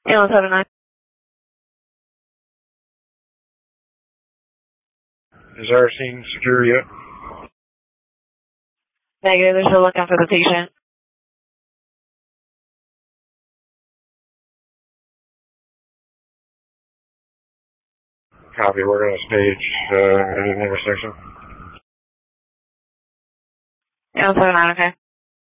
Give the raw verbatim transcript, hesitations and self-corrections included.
Ambulance seven nine. Is our scene secure yet? Negative, they're still looking for the patient. Copy, we're going to stage uh, at an intersection. Ambulance seven nine, okay.